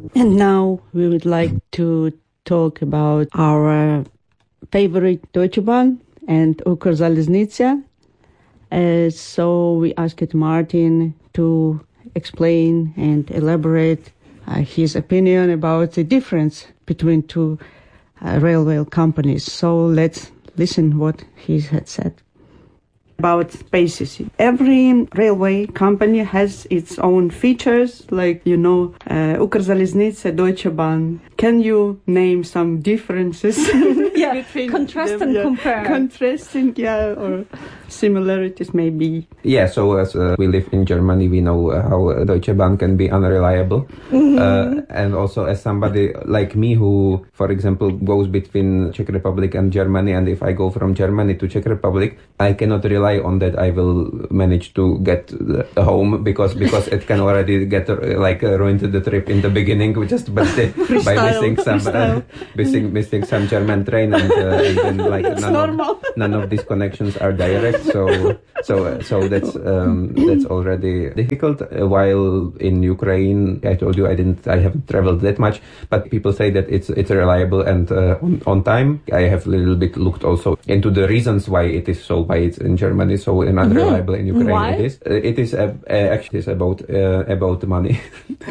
And now we would like to talk about our favorite Deutsche Bahn and Ukrzaliznytsia. So we asked Martin to explain and elaborate his opinion about the difference between two railway companies. So let's listen what he had said. About spaces. Every railway company has its own features, like, Ukrzaliznytsia, Deutsche Bahn. Can you name some differences? Between contrast them? And compare. Contrasting, or similarities maybe. Yeah, so as we live in Germany, we know how Deutsche Bahn can be unreliable. And also as somebody like me who, for example, goes between Czech Republic and Germany, and if I go from Germany to Czech Republic, I cannot rely on that I will manage to get home because it can already get ruined the trip in the beginning just by missing some German train and then none of these connections are direct. So that's already difficult. While in Ukraine, I told you I haven't traveled that much, but people say that it's reliable and on time. I have a little bit looked also into the reasons why it is so, why it's in Germany so unreliable. In Ukraine. Why? It is actually about money.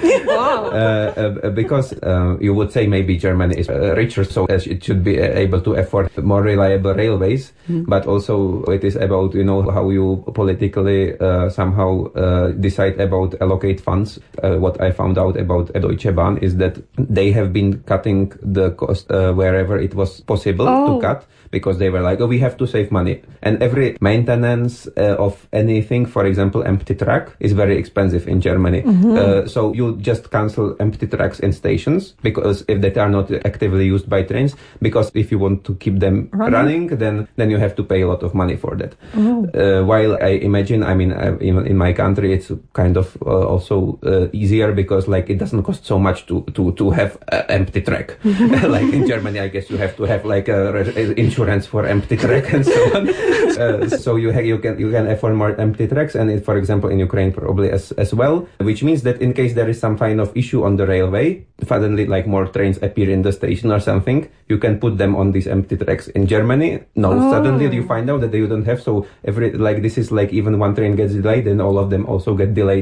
Wow. Because you would say maybe Germany is richer, so it should be able to afford more reliable railways. But also it is about how you politically somehow decide about allocate funds. What I found out about Deutsche Bahn is that they have been cutting the cost wherever it was possible to cut, because they were like, we have to save money. And every maintenance of anything, for example, empty track, is very expensive in Germany. So you just cancel empty tracks in stations, because if they are not actively used by trains, because if you want to keep them running, then you have to pay a lot of money for that. While I imagine, in my country, it's kind of also easier, because it doesn't cost so much to have empty track. Like in Germany, I guess you have to have insurance for empty track and so on. So you can afford more empty tracks, and for example in Ukraine probably as well, which means that in case there is some kind of issue on the railway, suddenly more trains appear in the station or something, you can put them on these empty tracks. In Germany, suddenly you find out that they don't have, so this is even one train gets delayed, and all of them also get delayed.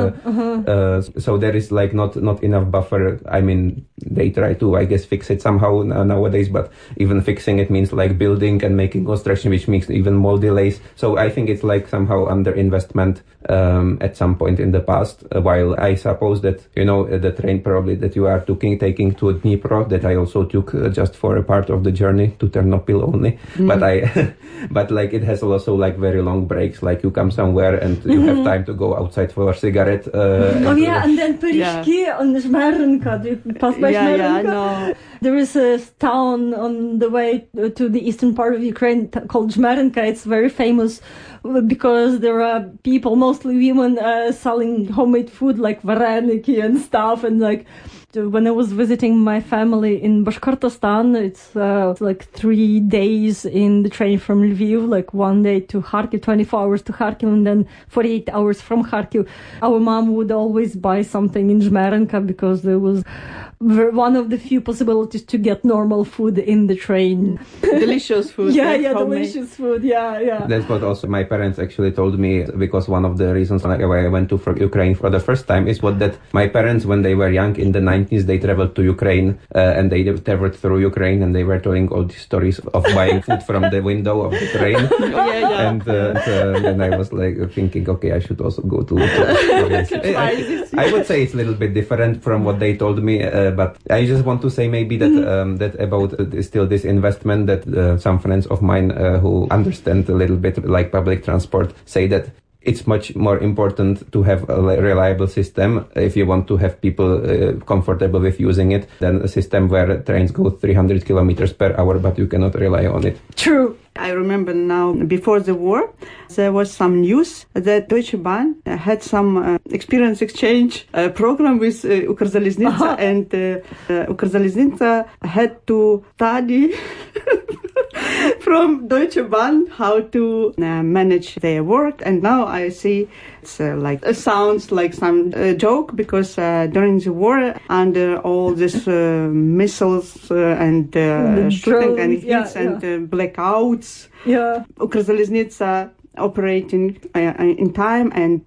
So there is not enough buffer. They try to, I guess, fix it somehow nowadays, but even fixing it means building and making construction, which makes even more delays. So I think it's somehow underinvestment at some point in the past. While I suppose that the train probably that you are taking to Dnipro, that I also took just for a part of the journey to Ternopil only. But it has also very long breaks. You come somewhere and you have time to go outside for a cigarette. And then Perishki on Žmērenka. Do you pass by Žmērenka? Yeah, I know. There is a town on the way to the eastern part of Ukraine called Žmērenka. It's very famous because there are people, mostly women, selling homemade food like vareniki and stuff. And when I was visiting my family in Bashkortostan, it's 3 days in the train from Lviv, 1 day to Kharkiv, 24 hours to Kharkiv, and then 48 hours from Kharkiv. Our mom would always buy something in Žmērenka because there was one of the few possibilities to get normal food in the train. Delicious food. Delicious food. Yeah. That's what also my parents actually told me, because one of the reasons why I went to Ukraine for the first time is that my parents, when they were young in the 90s, they traveled to Ukraine and they traveled through Ukraine, and they were telling all these stories of buying food from the window of the train. And then I was thinking, okay, I should also go to I would say it's a little bit different from what they told me. But I just want to say maybe that that about still this investment, that some friends of mine who understand a little bit public transport say that it's much more important to have a reliable system if you want to have people comfortable with using it than a system where trains go 300 kilometers per hour, but you cannot rely on it. True. I remember now, before the war, there was some news that Deutsche Bahn had some experience exchange program with Ukrzaliznytsia, and Ukrzaliznytsia had to study from Deutsche Bahn how to manage their work, and now I see it's it sounds like some joke, because during the war, under all these missiles and shooting and hits and blackouts, Ukrzaliznytsia operating in time, and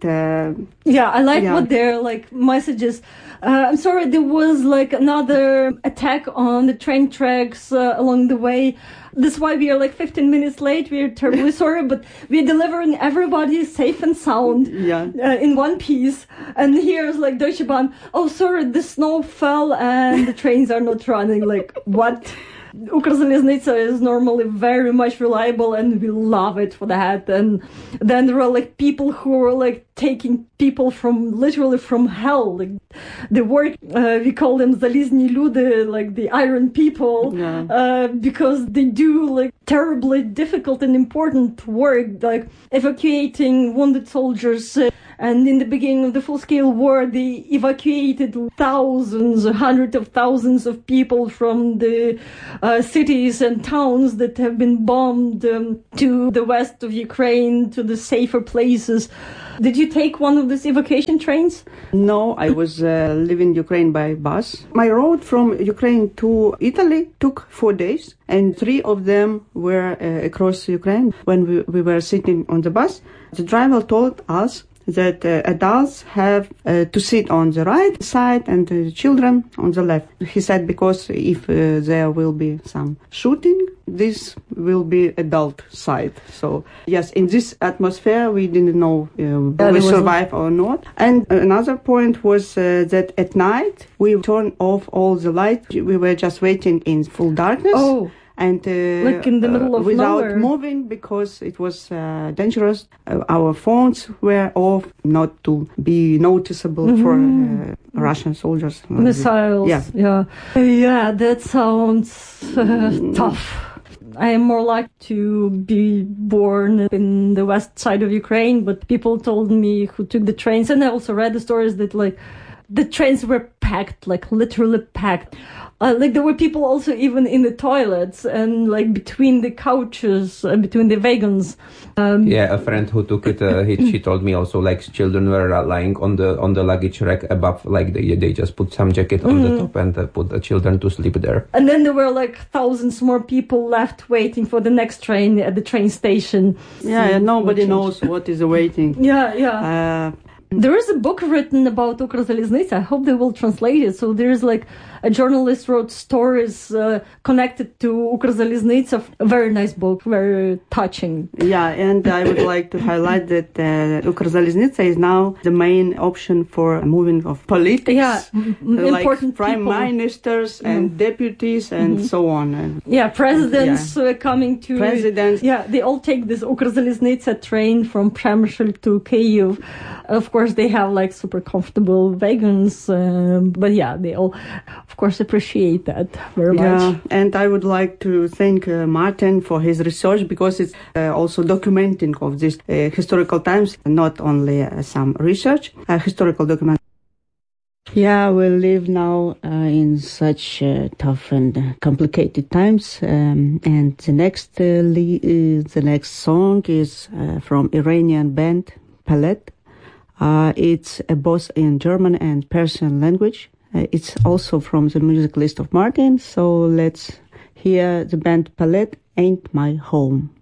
I like what their messages. I'm sorry, there was another attack on the train tracks along the way. That's why we are 15 minutes late. We're terribly sorry, but we're delivering everybody safe and sound in one piece. And here's Deutsche Bahn, oh sorry, the snow fell and the trains are not running. What? Ukrzaliznytsia is normally very much reliable, and we love it for that. And then there are people who are taking people literally from hell. They work, we call them Zalizny Ludy, the iron people, because they do terribly difficult and important work, evacuating wounded soldiers. And in the beginning of the full-scale war, they evacuated hundreds of thousands of people from the cities and towns that have been bombed to the west of Ukraine, to the safer places. Did you take one of these evacuation trains? No, I was leaving Ukraine by bus. My road from Ukraine to Italy took 4 days, and 3 of them were across Ukraine. When we were sitting on the bus, the driver told us that adults have to sit on the right side and children on the left. He said because if there will be some shooting, this will be adult side. So yes, in this atmosphere we didn't know we survive or not. And another point was that at night we turned off all the lights. We were just waiting in full darkness. Oh. And in the middle of without nowhere. moving, because it was dangerous. Our phones were off, not to be noticeable for Russian soldiers. Missiles. Yeah, that sounds tough. I am more like to be born in the west side of Ukraine, but people told me who took the trains, and I also read the stories that the trains were packed, literally packed. There were people also even in the toilets and between the couches, between the wagons. A friend who took it, she told me also children were lying on the luggage rack above, they just put some jacket on the top and put the children to sleep there. And then there were thousands more people left waiting for the next train at the train station. Nobody knows what is awaiting. There is a book written about Ukrzaliznytsia. I hope they will translate it. So there's a journalist wrote stories connected to Ukrzaliznytsia. A very nice book, very touching. Yeah, and I would like to highlight that Ukrzaliznytsia is now the main option for moving of politics. Yeah, important prime people. Ministers and deputies and so on. Presidents coming to... Presidents. Yeah, they all take this Ukrzaliznytsia train from Przemysl to Kyiv. Of course, they have super comfortable wagons, but they all, of course, appreciate that very much. Yeah, and I would like to thank Martin for his research, because it's also documenting of these historical times, not only some research, historical document. Yeah, we live now in such tough and complicated times, and the next song is from Iranian band Palet. It's both in German and Persian language. It's also from the music list of Martin. So let's hear the band Palet, Ain't My Home.